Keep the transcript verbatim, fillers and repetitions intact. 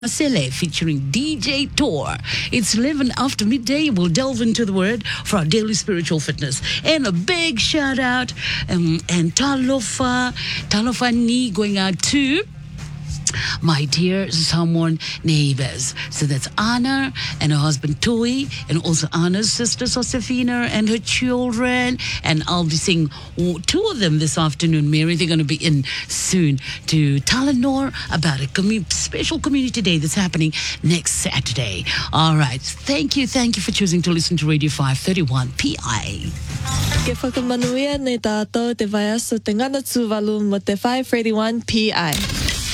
Sele featuring D J Tor. It's eleven after midday. We'll delve into the word for our daily spiritual fitness. And a big shout out um, and talofa, talofa ni going out to my dear someone neighbors. So that's Anna and her husband Toy, and also Anna's sister Josefina and her children. And I'll be seeing two of them this afternoon, Mary. They're going to be in soon to tell more about a commu- special community day that's happening next Saturday. All right. Thank you. Thank you for choosing to listen to Radio five thirty-one P I. Ke whakamanuia nei tātou te vai aso te ngana tūwalu mo te five thirty-one P I.